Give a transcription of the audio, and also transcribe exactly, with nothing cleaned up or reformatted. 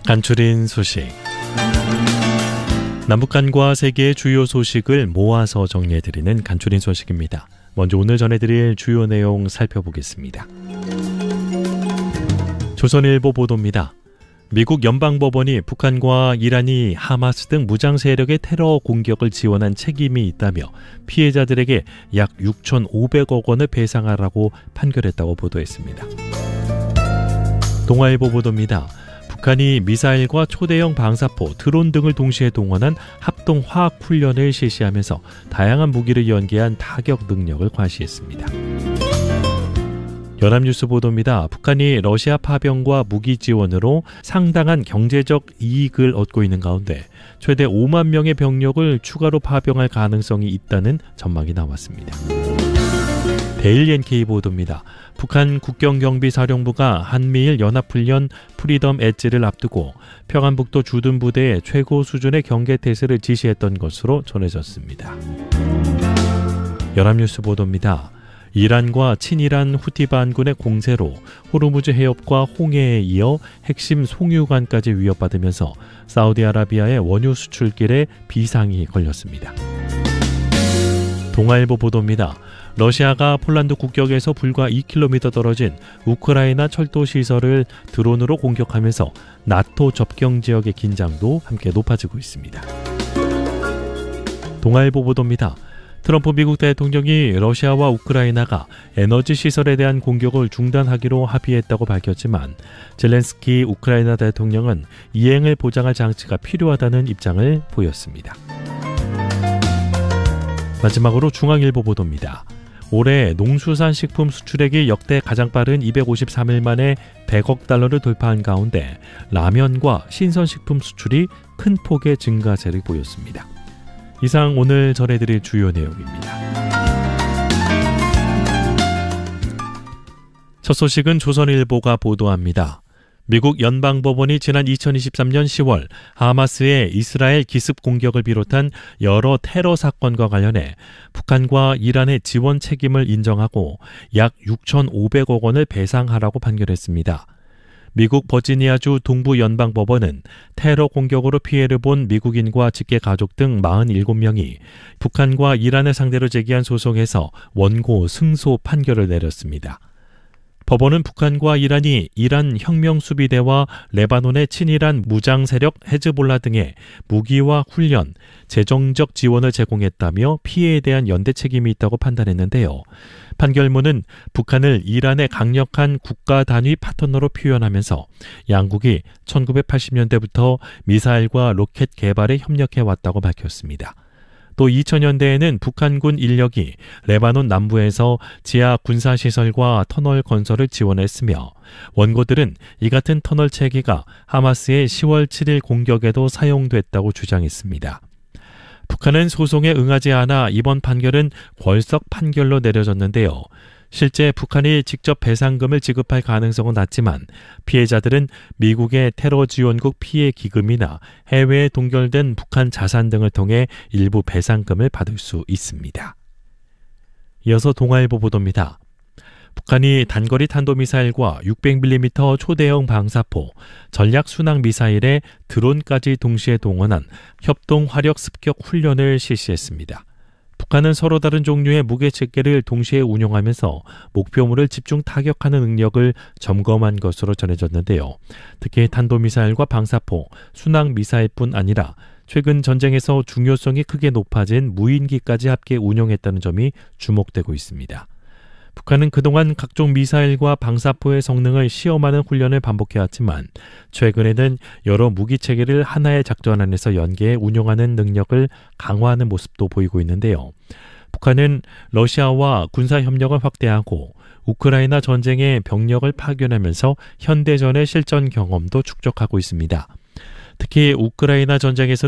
간추린 소식. 남북 간과 세계의 주요 소식을 모아서 정리해드리는 간추린 소식입니다. 먼저 오늘 전해드릴 주요 내용 살펴보겠습니다. 조선일보 보도입니다. 미국 연방법원이 북한과 이란이 하마스 등 무장 세력의 테러 공격을 지원한 책임이 있다며 피해자들에게 약 육천오백억 원을 배상하라고 판결했다고 보도했습니다. 동아일보 보도입니다. 북한이 미사일과 초대형 방사포, 드론 등을 동시에 동원한 합동 화학훈련을 실시하면서 다양한 무기를 연계한 타격 능력을 과시했습니다. 연합뉴스 보도입니다. 북한이 러시아 파병과 무기 지원으로 상당한 경제적 이익을 얻고 있는 가운데 최대 오만 명의 병력을 추가로 파병할 가능성이 있다는 전망이 나왔습니다. 데일리 엔케이 보도입니다. 북한 국경경비사령부가 한미일 연합훈련 프리덤 엣지를 앞두고 평안북도 주둔 부대에 최고 수준의 경계태세를 지시했던 것으로 전해졌습니다. 연합뉴스 보도입니다. 이란과 친이란 후티 반군의 공세로 호르무즈 해협과 홍해에 이어 핵심 송유관까지 위협받으면서 사우디아라비아의 원유 수출길에 비상이 걸렸습니다. 동아일보 보도입니다. 러시아가 폴란드 국경에서 불과 이 킬로미터 떨어진 우크라이나 철도 시설을 드론으로 공격하면서 나토 접경 지역의 긴장도 함께 높아지고 있습니다. 동아일보 보도입니다. 트럼프 미국 대통령이 러시아와 우크라이나가 에너지 시설에 대한 공격을 중단하기로 합의했다고 밝혔지만 젤렌스키 우크라이나 대통령은 이행을 보장할 장치가 필요하다는 입장을 보였습니다. 마지막으로 중앙일보 보도입니다. 올해 농수산식품 수출액이 역대 가장 빠른 이백오십삼 일 만에 백억 달러를 돌파한 가운데 라면과 신선식품 수출이 큰 폭의 증가세를 보였습니다. 이상 오늘 전해드릴 주요 내용입니다. 첫 소식은 조선일보가 보도합니다. 미국 연방법원이 지난 이천이십삼 년 시월 하마스의 이스라엘 기습 공격을 비롯한 여러 테러 사건과 관련해 북한과 이란의 지원 책임을 인정하고 약 육천오백억 원을 배상하라고 판결했습니다. 미국 버지니아주 동부 연방법원은 테러 공격으로 피해를 본 미국인과 직계 가족 등 사십칠 명이 북한과 이란을 상대로 제기한 소송에서 원고 승소 판결을 내렸습니다. 법원은 북한과 이란이 이란 혁명수비대와 레바논의 친이란 무장세력 헤즈볼라 등의 무기와 훈련, 재정적 지원을 제공했다며 피해에 대한 연대 책임이 있다고 판단했는데요. 판결문은 북한을 이란의 강력한 국가 단위 파트너로 표현하면서 양국이 천구백팔십 년대부터 미사일과 로켓 개발에 협력해왔다고 밝혔습니다. 또 이천 년대에는 북한군 인력이 레바논 남부에서 지하 군사시설과 터널 건설을 지원했으며 원고들은 이 같은 터널 체계가 하마스의 시월 칠일 공격에도 사용됐다고 주장했습니다. 북한은 소송에 응하지 않아 이번 판결은 궐석 판결로 내려졌는데요. 실제 북한이 직접 배상금을 지급할 가능성은 낮지만 피해자들은 미국의 테러 지원국 피해 기금이나 해외에 동결된 북한 자산 등을 통해 일부 배상금을 받을 수 있습니다. 이어서 동아일보 보도입니다. 북한이 단거리 탄도미사일과 육백 밀리미터 초대형 방사포, 전략 순항 미사일에 드론까지 동시에 동원한 협동 화력 습격 훈련을 실시했습니다. 북한은 서로 다른 종류의 무기체계를 동시에 운용하면서 목표물을 집중 타격하는 능력을 점검한 것으로 전해졌는데요. 특히 탄도미사일과 방사포, 순항미사일뿐 아니라 최근 전쟁에서 중요성이 크게 높아진 무인기까지 함께 운용했다는 점이 주목되고 있습니다. 북한은 그동안 각종 미사일과 방사포의 성능을 시험하는 훈련을 반복해왔지만 최근에는 여러 무기체계를 하나의 작전 안에서 연계해 운용하는 능력을 강화하는 모습도 보이고 있는데요. 북한은 러시아와 군사협력을 확대하고 우크라이나 전쟁에 병력을 파견하면서 현대전의 실전 경험도 축적하고 있습니다. 특히 우크라이나 전쟁에서